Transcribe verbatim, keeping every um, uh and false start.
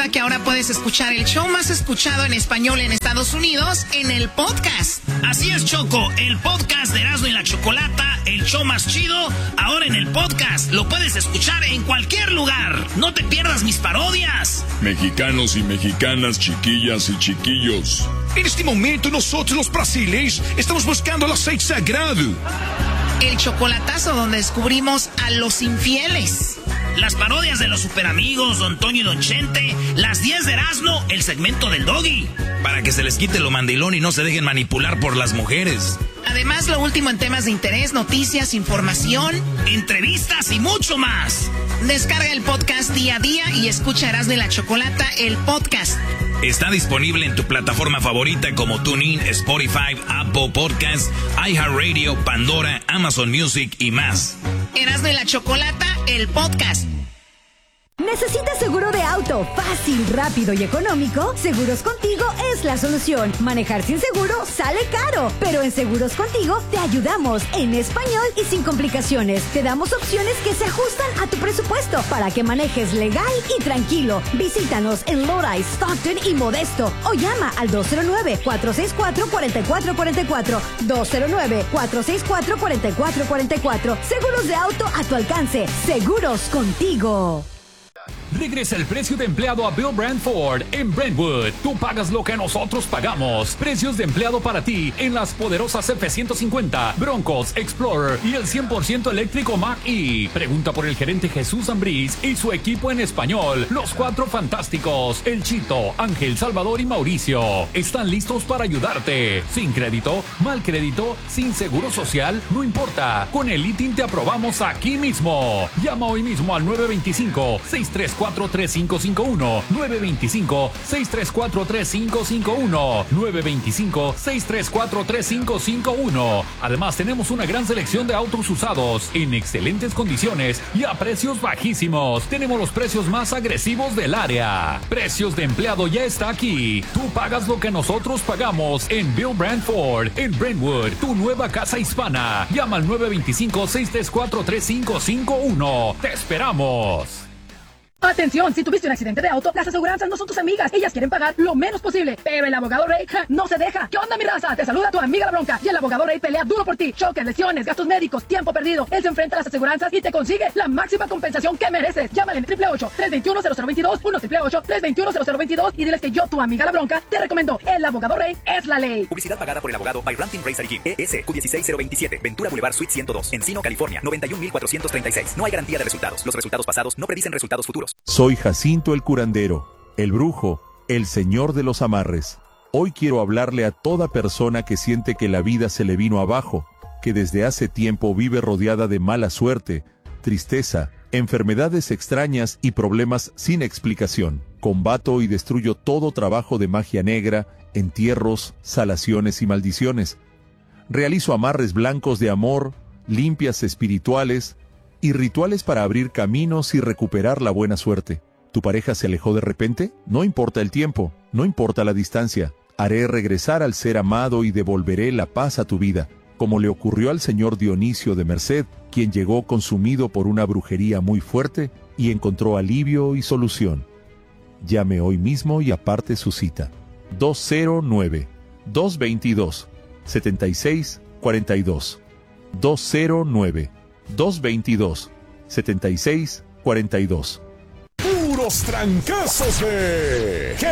recuerda que ahora puedes escuchar el show más escuchado en español en Estados Unidos en el podcast. Así es, Choco, el podcast de Erasmo y la Chocolata, el show más chido, ahora en el podcast. Lo puedes escuchar en cualquier lugar. No te pierdas mis parodias. Mexicanos y mexicanas, chiquillas y chiquillos. En este momento nosotros los brasileños estamos buscando el aceite sagrado. El chocolatazo donde descubrimos a los infieles. Las parodias de los superamigos, Don Toño y Don Chente. Las diez de Erasmo, el segmento del Doggy. Para que se les quite lo mandilón y no se dejen manipular por las mujeres. Además, lo último en temas de interés, noticias, información, entrevistas y mucho más. Descarga el podcast día a día y escucha Erasmo y la Chocolata, el podcast. Está disponible en tu plataforma favorita como TuneIn, Spotify, Apple Podcasts, iHeartRadio, Pandora, Amazon Music y más. Erasmo y la Chocolata, el podcast. ¿Necesitas seguro de auto fácil, rápido y económico? Seguros Contigo es la solución. Manejar sin seguro sale caro, pero en Seguros Contigo te ayudamos en español y sin complicaciones. Te damos opciones que se ajustan a tu presupuesto para que manejes legal y tranquilo. Visítanos en Lodi, Stockton y Modesto o llama al dos cero nueve, cuatro seis cuatro, cuatro cuatro cuatro cuatro, dos cero nueve, cuatro seis cuatro, cuatro cuatro cuatro cuatro. Seguros de auto a tu alcance. Seguros Contigo. Regresa el precio de empleado a Bill Brand Ford en Brentwood. Tú pagas lo que nosotros pagamos. Precios de empleado para ti en las poderosas F ciento cincuenta, Broncos, Explorer y el cien por ciento eléctrico Mach-E. Pregunta por el gerente Jesús Ambriz y su equipo en español. Los cuatro fantásticos, El Chito, Ángel, Salvador y Mauricio. Están listos para ayudarte. Sin crédito, mal crédito, sin seguro social, no importa. Con el I T I N te aprobamos aquí mismo. Llama hoy mismo al nueve dos cinco, seis tres cuatro, tres cinco cinco uno, nueve dos cinco, seis tres cuatro, tres cinco cinco uno, nueve dos cinco, seis tres cuatro, tres cinco cinco uno. Además, tenemos una gran selección de autos usados en excelentes condiciones y a precios bajísimos. Tenemos los precios más agresivos del área. Precios de empleado ya está aquí. Tú pagas lo que nosotros pagamos en Bill Brand Ford, en Brentwood, tu nueva casa hispana. Llama al nueve dos cinco, seis tres cuatro, tres cinco cinco uno. ¡Te esperamos! Atención, si tuviste un accidente de auto, las aseguranzas no son tus amigas. Ellas quieren pagar lo menos posible, pero el abogado Ray ja, no se deja. ¿Qué onda, mi raza? Te saluda tu amiga La Bronca y el abogado Ray pelea duro por ti. Choques, lesiones, gastos médicos, tiempo perdido. Él se enfrenta a las aseguranzas y te consigue la máxima compensación que mereces. Llámale en ocho ocho ocho, tres dos uno, cero cero dos dos, uno ocho ocho ocho, tres dos uno, cero cero dos dos y diles que yo, tu amiga La Bronca, te recomiendo. El abogado Ray es la ley. Publicidad pagada por el abogado by Ranting Racer G. E S Q uno seis cero dos siete, Ventura Boulevard Suite ciento dos, Encino, California, noventa y un mil cuatrocientos treinta y seis. No hay garantía de resultados. Los resultados pasados no predicen resultados futuros. Soy Jacinto el curandero, el brujo, el señor de los amarres. Hoy quiero hablarle a toda persona que siente que la vida se le vino abajo, que desde hace tiempo vive rodeada de mala suerte, tristeza, enfermedades extrañas y problemas sin explicación. Combato y destruyo todo trabajo de magia negra, entierros, salaciones y maldiciones. Realizo amarres blancos de amor, limpias espirituales y rituales para abrir caminos y recuperar la buena suerte. ¿Tu pareja se alejó de repente? No importa el tiempo, no importa la distancia. Haré regresar al ser amado y devolveré la paz a tu vida, como le ocurrió al señor Dionisio de Merced, quien llegó consumido por una brujería muy fuerte y encontró alivio y solución. Llame hoy mismo y aparte su cita. dos cero nueve, dos dos dos, siete seis cuatro dos. dos cero nueve, dos dos dos, siete seis cuatro dos. Puros trancazos de